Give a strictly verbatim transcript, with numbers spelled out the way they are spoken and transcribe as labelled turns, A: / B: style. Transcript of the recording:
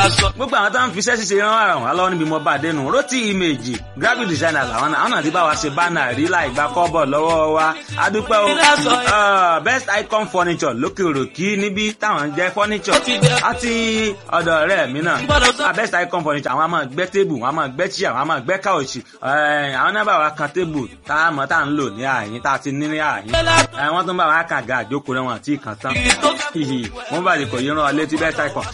A: gbogbo àwọn tó ń fiṣẹ́ ṣíṣe rán ara wọn lọ́wọ́ níbi mo bá dénú Rotí Image graphic designer làwọn náà àwọn náà ti bá wa ṣe bánà rí láì gba kọ́bọ̀ lọ́wọ́ wa adúpẹ́ o best icon furniture lókè òròkì níbi táwọn jẹ́ furniture àti ọ̀dọ̀ ọ̀rẹ́ mi náà best icon furniture àwọn a máa gbẹ́ tébù àwọn a máa gbẹ́ chair àwọn a máa gbẹ́ káòsì àwọn náà bá wa kan tébù tá a mọ̀ tá a ń lò ní àyín tá a ti ní ní àyín wọ́n tún bá wa kan àga àjókòó rẹ̀ wọ́n àti ìkàn tán wọ́n bá lè kọ̀ yí rán ọ létí best icon